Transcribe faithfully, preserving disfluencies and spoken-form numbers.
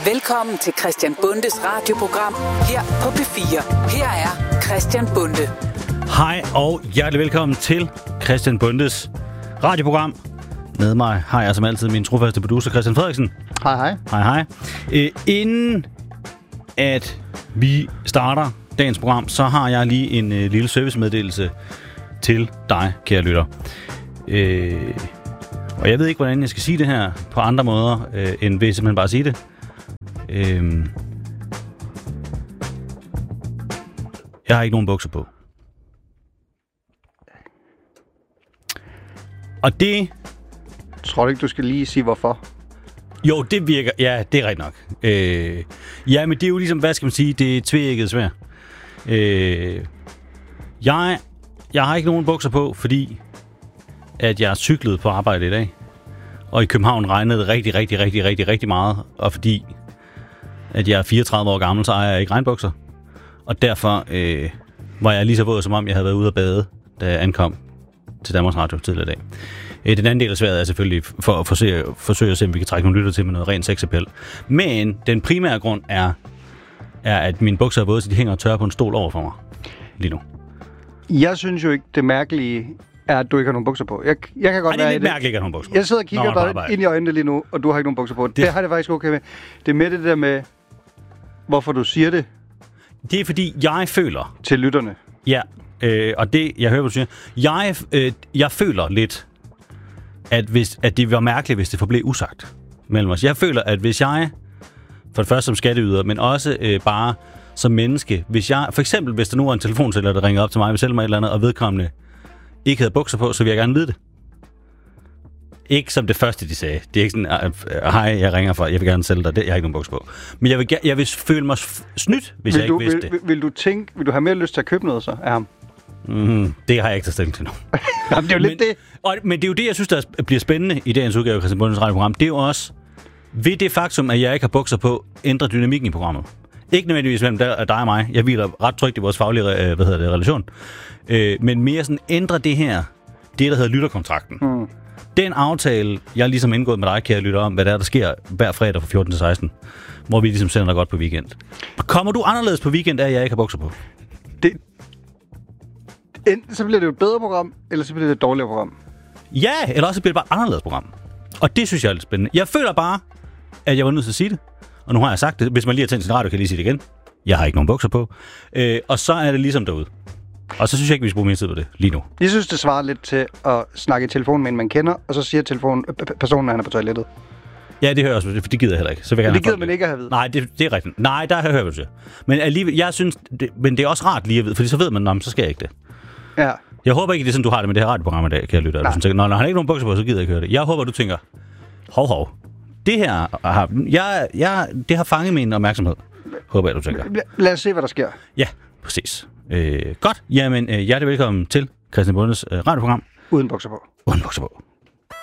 Velkommen til Christian Bundes radioprogram her på P fire. Her er Christian Bunde. Hej og hjertelig velkommen til Christian Bundes radioprogram. Med mig har jeg som altid min trofaste producer Christian Frederiksen. Hej hej. Hej hej. Øh, inden at vi starter dagens program, så har jeg lige en øh, lille servicemeddelelse til dig, kære lytter. Øh, og jeg ved ikke, hvordan jeg skal sige det her på andre måder, øh, end ved simpelthen bare at sige det. Øh, jeg har ikke nogen bukser på. Og det... Tror du ikke, du skal lige sige, hvorfor? Jo, det virker... Ja, det er rigtigt nok. Øh, ja, men det er jo ligesom, hvad skal man sige, det er tveægget svær. Øh, jeg, jeg har ikke nogen bukser på, fordi at jeg cyklede på arbejde i dag. Og i København regnede det rigtig, rigtig, rigtig, rigtig, rigtig meget. Og fordi at jeg er fireogtredive år gammel, så ejer jeg ikke regnbukser. Og derfor øh, var jeg lige så våd, som om jeg havde været ude at bade, da jeg ankom til Danmarks Radio tidligere i dag. Øh, den anden del af sværet er selvfølgelig for at forsøge, forsøge at se, om vi kan trække nogle lytter til med noget rent sexappeal. Men den primære grund er, er at mine bukser er våde, så de hænger og tørrer på en stol over for mig lige nu. Jeg synes jo ikke, det mærkelige er, at du ikke har nogen bukser på. Jeg, jeg kan godt Ej, det er være lidt mærkeligt, ikke at have nogen bukser på. Jeg sidder og kigger dig ind i øjnene lige nu, og du har ikke nogen bukser på. Det, det har det faktisk okay med. Det er med det der med, hvorfor du siger det. Det er fordi, jeg føler... Til lytterne. Ja, øh, og det, jeg hører, hvad du siger. Jeg, øh, jeg føler lidt, at, hvis, at det var mærkeligt, hvis det forblev usagt mellem os. Jeg føler, at hvis jeg, for det første som skatteyder, men også øh, bare som menneske, hvis jeg, for eksempel, hvis der nu er en telefonsælger, der ringer op til mig, vil sælge mig et eller andet, og vedkommende ikke havde bukser på, så vil jeg gerne vide det. Ikke som det første, de sagde. Det er ikke sådan, hej, jeg ringer fra, jeg vil gerne sælge dig det, jeg har ikke nogen bukser på. Men jeg vil, jeg vil føle mig snydt, hvis vil jeg du, ikke vidste vil, det. Vil, vil du tænke, vil du have mere lyst til at købe noget så af ham? Mm, det har jeg ikke taget stilling til nu. Jamen, det er jo men, lidt det. Og, men det er jo det, jeg synes, der bliver spændende i dagens udgave af Christian Bundes radioprogram. Det er jo også, ved det faktum, at jeg ikke har bukser på, ændrer dynamikken i programmet. Ikke nødvendigvis mellem dig og mig. Jeg hviler ret trygt i vores faglige hvad hedder det, relation. Øh, men mere sådan, ændrer det her, det der hedder lytterkontrakten. Mm. Den aftale, jeg ligesom indgået med dig, kære lytter, om, hvad der er, der sker hver fredag fra fjorten til seksten, hvor vi ligesom sender dig godt på weekend. Kommer du anderledes på weekend, af at jeg ikke har bukser på? Det... Enten så bliver det jo et bedre program, eller så bliver det et dårligere program. Ja, eller også bliver det bare et anderledes program. Og det synes jeg er lidt spændende. Jeg føler bare, at jeg var nødt til at sige det. Og nu har jeg sagt det. Hvis man lige har tændt sin radio, kan jeg lige sige det igen. Jeg har ikke nogen bukser på. Øh, og så er det ligesom derude. Og så synes jeg ikke, vi skal bruge mere tid på det lige nu. Jeg synes, det svarer lidt til at snakke i telefon med en, man kender, og så siger telefonen, personen, at han er på toilettet. Ja, det hører jeg også, for det gider jeg heller ikke. Så vil jeg men det gider man ikke at have ved. Nej, det, det er rigtigt. Nej, der hører jeg, hvad du siger. Men alligevel, jeg synes, det, men det er også rart lige at vide, fordi så ved man, så skal jeg ikke det. Ja. Jeg håber ikke, det er sådan, du har det med det her radioprogram i dag, kan jeg lytte. Du tænker, når han har ikke nogen bukser på, så gider jeg ikke høre det. Jeg håber, du tænker, hov, hov. Det her har, jeg, jeg, det har fanget min opmærksomhed. Håber jeg, du tænker. Lad os se, hvad der sker. Ja, præcis. Øh, godt. Jamen, øh, hjertelig velkommen til Christian Bundes øh, radioprogram. Uden bukser på. Uden bukser på.